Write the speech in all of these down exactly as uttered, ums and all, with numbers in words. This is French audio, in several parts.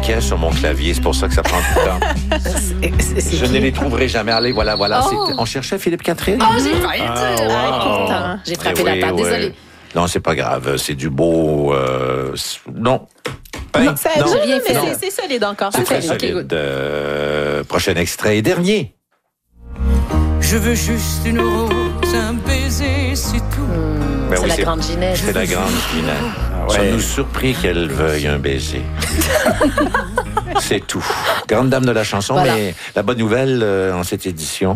quai sur mon clavier. C'est pour ça que ça prend tout le temps. C'est, c'est Je qui? ne les trouverai jamais. Allez, voilà, voilà. Oh. C'est... On cherchait Philippe Catherine. Oh, j'ai failli Ah, dire. wow. Ah, écoute, j'ai frappé Eh la oui, table. ouais. Désolée. Non, c'est pas grave. C'est du beau... Euh... Non. Ben, Non, ça a non. bien fait, Non. mais c'est, c'est solide encore. C'est très solide. solide. Ok, good. Euh, prochain extrait et dernier. Je veux juste une rose, un baiser, c'est tout. Ben c'est oui, la grande Ginette. C'est la grande Ginette. Sommes-nous surpris qu'elle veuille un baiser? C'est tout. Grande dame de la chanson, Voilà. mais la bonne nouvelle euh, en cette édition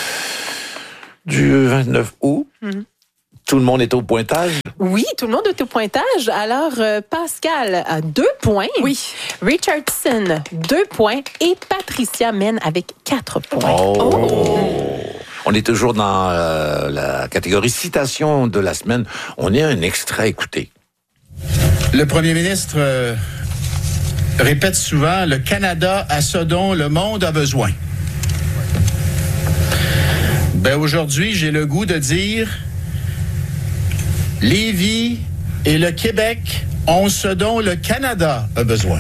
du vingt-neuf août, Mhm. tout le monde est au pointage. Oui, tout le monde est au pointage. Alors, euh, Pascal a deux points. Oui. Richardson, deux points. Et Patricia mène avec quatre points. Oh. On est toujours dans euh, la catégorie citation de la semaine. On est un extrait, écoutez. Le premier ministre euh, répète souvent, le Canada a ce dont le monde a besoin. Ben aujourd'hui, j'ai le goût de dire, Lévis et le Québec ont ce dont le Canada a besoin.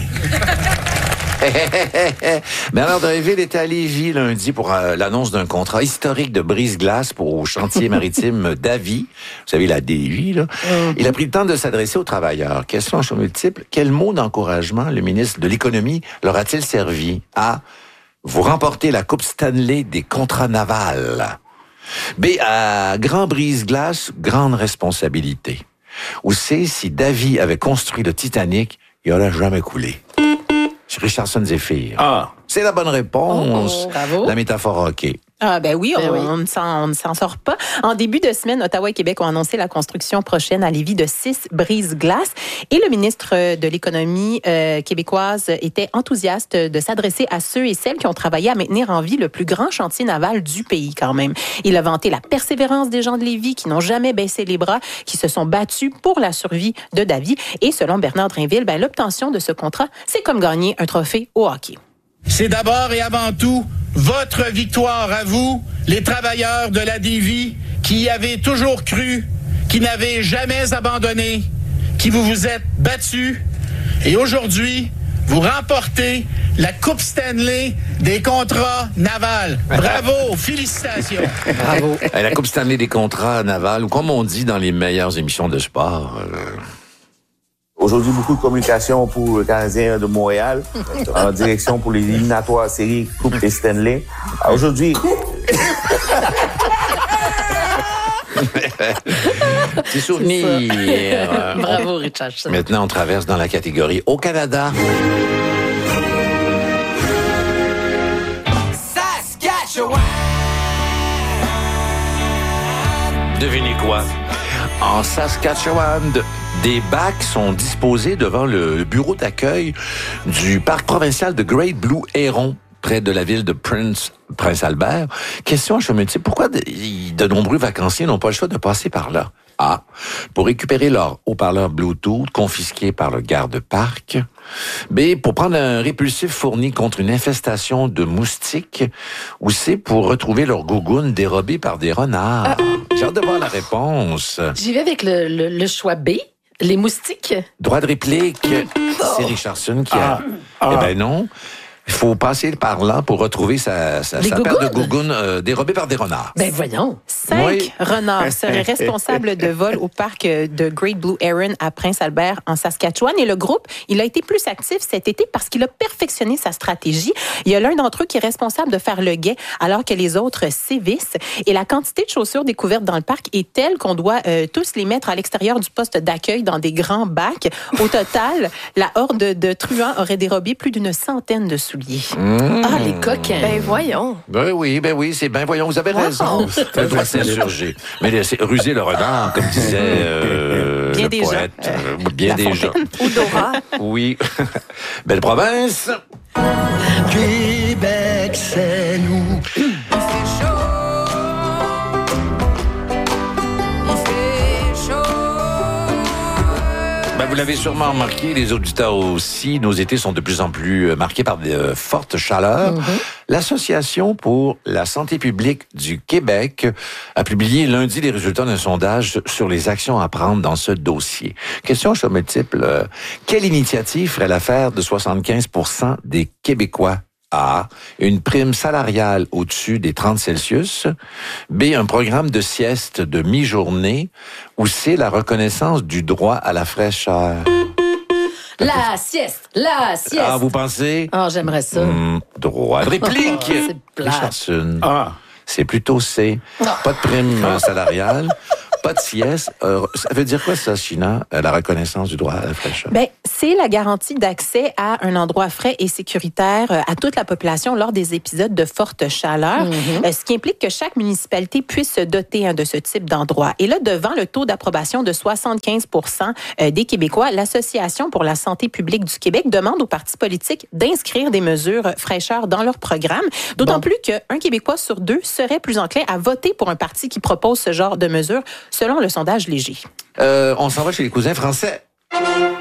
Bernard Drinville était à Lévis lundi pour euh, l'annonce d'un contrat historique de brise-glace pour au chantier maritime Davy. Vous savez, la Davy, là. Mm-hmm. Il a pris le temps de s'adresser aux travailleurs. Question à choix multiple. Quel mot d'encouragement le ministre de l'Économie leur a-t-il servi? A. Vous remportez la Coupe Stanley des contrats navals. B. À grand brise-glace, grande responsabilité. Ou C. Si Davy avait construit le Titanic, il n'aurait jamais coulé. Richardson Zephyr. Ah. C'est la bonne réponse. Oh, oh, bravo. La métaphore hockey. Ah ben oui, Ben on, oui. on ne s'en, on ne s'en sort pas. En début de semaine, Ottawa et Québec ont annoncé la construction prochaine à Lévis de six brises-glaces. Et le ministre de l'Économie euh, québécoise était enthousiaste de s'adresser à ceux et celles qui ont travaillé à maintenir en vie le plus grand chantier naval du pays quand même. Il a vanté la persévérance des gens de Lévis qui n'ont jamais baissé les bras, qui se sont battus pour la survie de Davy. Et selon Bernard Drinville, ben, l'obtention de ce contrat, c'est comme gagner un trophée au hockey. C'est d'abord et avant tout votre victoire à vous, les travailleurs de la Davy, qui y avez toujours cru, qui n'avez jamais abandonné, qui vous vous êtes battus. Et aujourd'hui, vous remportez la Coupe Stanley des contrats navals. Bravo, félicitations. Bravo. La Coupe Stanley des contrats navals, ou comme on dit dans les meilleures émissions de sport... Euh... Aujourd'hui, beaucoup de communication pour le Canadien de Montréal, en direction pour les éliminatoires séries Coupe et Stanley. Alors aujourd'hui... Petit souvenir. Bravo, Richardson. Maintenant, on traverse dans la catégorie au Canada. Saskatchewan. Devinez quoi? En Saskatchewan, de- des bacs sont disposés devant le bureau d'accueil du parc provincial de Great Blue Heron, près de la ville de Prince, Prince Albert. Question à choix multiple. Pourquoi de, de nombreux vacanciers n'ont pas le choix de passer par là? A. Pour récupérer leur haut-parleur Bluetooth confisqué par le garde-parc. B. Pour prendre un répulsif fourni contre une infestation de moustiques. Ou C. Pour retrouver leur gougoune dérobée par des renards. J'ai hâte de voir la réponse. J'y vais avec le, le, le choix B, les moustiques. Droit de réplique, c'est Richardson qui a... Eh ben non. Il faut passer par là pour retrouver sa, sa, Des sa paire de gougounes? gougounes euh, dérobées par des renards. Ben voyons. Cinq Oui. renards seraient responsables de vol au parc de Great Blue Heron à Prince-Albert en Saskatchewan. Et le groupe, il a été plus actif cet été parce qu'il a perfectionné sa stratégie. Il y a l'un d'entre eux qui est responsable de faire le guet alors que les autres sévissent. Et la quantité de chaussures découvertes dans le parc est telle qu'on doit euh, tous les mettre à l'extérieur du poste d'accueil dans des grands bacs. Au total, la horde de truands aurait dérobé plus d'une centaine de souliers. Mmh. Ah, les coquins. Ben voyons. Ben oui, ben oui, c'est ben voyons, vous avez raison. Ça doit s'insurger. Mais c'est ruser le renard, comme disait euh, Bien le des poète. gens. Euh, bien La des gens. Fontaine. Ou Dora. Oui. Belle province. Québec, c'est nous. Il fait chaud. Il fait chaud. Ben vous l'avez sûrement remarqué, les auditeurs aussi, nos étés sont de plus en plus marqués par de euh, fortes chaleurs. Mm-hmm. L'Association pour la santé publique du Québec a publié lundi les résultats d'un sondage sur les actions à prendre dans ce dossier. Question choix multiple. Euh, quelle initiative ferait l'affaire de soixante-quinze pour cent des Québécois? A. Une prime salariale au-dessus des trente Celsius. B. Un programme de sieste de mi-journée. Ou C. La reconnaissance du droit à la fraîcheur. La sieste, la sieste. Ah, vous pensez? Ah, oh, j'aimerais ça. Mmh, droit de réplique. Oh, c'est plate. Richardson. Ah. C'est plutôt C. Pas de prime euh, salariale. Pas de sieste. Euh, ça veut dire quoi, ça, China, euh, la reconnaissance du droit à la fraîcheur? Ben, c'est la garantie d'accès à un endroit frais et sécuritaire euh, à toute la population lors des épisodes de forte chaleur, mm-hmm. euh, ce qui implique que chaque municipalité puisse se doter hein, de ce type d'endroit. Et là, devant le taux d'approbation de soixante-quinze pour cent euh, des Québécois, l'Association pour la santé publique du Québec demande aux partis politiques d'inscrire des mesures fraîcheur dans leur programme, d'autant bon. plus qu'un Québécois sur deux serait plus enclin à voter pour un parti qui propose ce genre de mesures, selon le sondage Léger. Euh, on s'en va chez les cousins français.